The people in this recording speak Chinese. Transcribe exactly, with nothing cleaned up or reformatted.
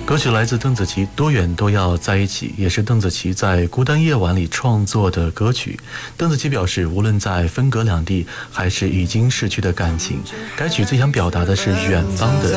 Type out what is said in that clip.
歌曲来自邓紫棋，多远都要在一起，也是邓紫棋在孤单夜晚里创作的歌曲。邓紫棋表示，无论在分隔两地还是已经逝去的感情，该曲最想表达的是远方的